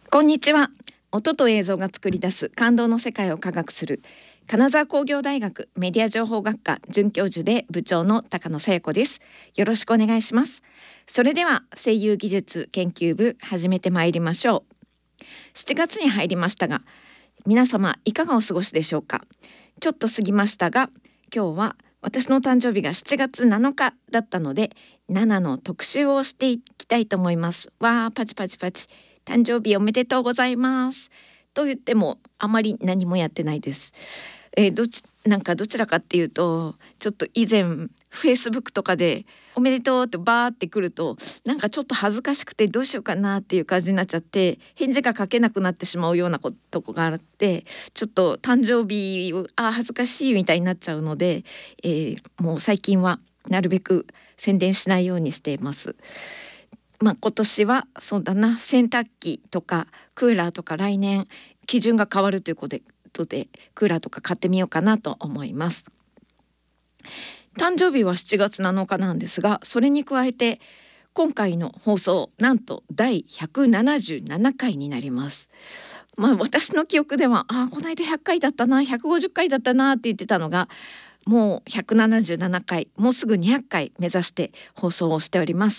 こんにちは。音と映像が作り出す感動の世界を科学する金沢工業大学メディア情報学科准教授で部長の高野紗友子です。よろしくお願いします。それでは声優技術研究部始めてまいりましょう。7月に入りましたが、皆様いかがお過ごしでしょうか。ちょっと過ぎましたが、今日は私の誕生日が7月7日だったので、7の特集をしていきたいと思います。わー、パチパチパチ。誕生日おめでとうございますと言ってもあまり何もやってないです。どちらかっていうと、ちょっと以前フェイスブックとかでおめでとうってバーってくると、なんかちょっと恥ずかしくてどうしようかなっていう感じになっちゃって、返事が書けなくなってしまうようなことがあって、ちょっと誕生日を恥ずかしいみたいになっちゃうので、もう最近はなるべく宣伝しないようにしています。今年はそうだな、洗濯機とかクーラーとか来年基準が変わるということでクーラーとか買ってみようかなと思います。誕生日は7月7日なんですが、それに加えて今回の放送なんと第177回になります。私の記憶ではこの間100回だったな、150回だったなって言ってたのが、もう177回、もうすぐ200回目指して放送をしております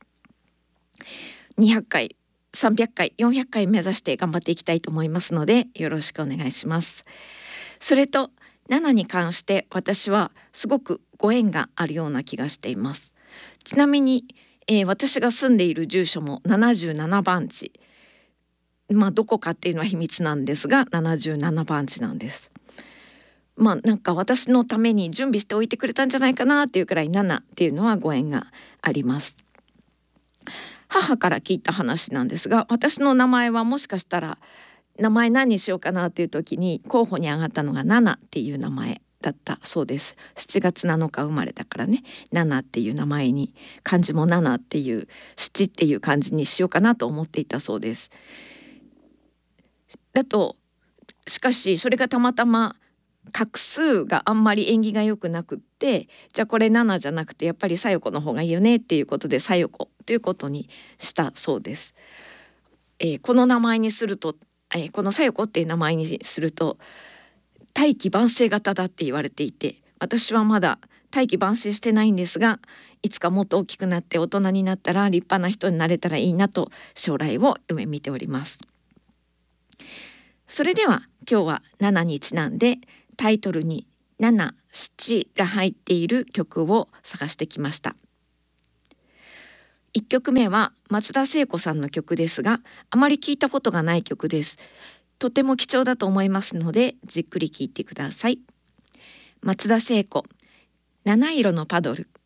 。200回、300回、400回目指して頑張っていきたいと思いますので、よろしくお願いします。それと7に関して私はすごくご縁があるような気がしています。ちなみに、私が住んでいる住所も77番地、どこかっていうのは秘密なんですが77番地なんです。なんか私のために準備しておいてくれたんじゃないかなっていうくらい7っていうのはご縁があります。母から聞いた話なんですが、私の名前はもしかしたら名前何にしようかなっていう時に候補に上がったのがナナっていう名前だったそうです。7月7日生まれたからね、ナナっていう名前に、漢字もナナっていう七っていう漢字にしようかなと思っていたそうです。しかしそれがたまたま画数があんまり縁起が良くなくって、じゃあこれ7じゃなくてやっぱりさよこの方がいいよねっていうことでさよこということにしたそうです。この名前にすると、このさよこっていう名前にすると大器晩成型だって言われていて、私はまだ大器晩成してないんですが、いつかもっと大きくなって大人になったら立派な人になれたらいいなと将来を夢見ております。それでは今日は7にちなんでタイトルに7、7が入っている曲を探してきました。1曲目は松田聖子さんの曲ですが、あまり聞いたことがない曲です。とても貴重だと思いますのでじっくり聞いてください。松田聖子、七色のパドル。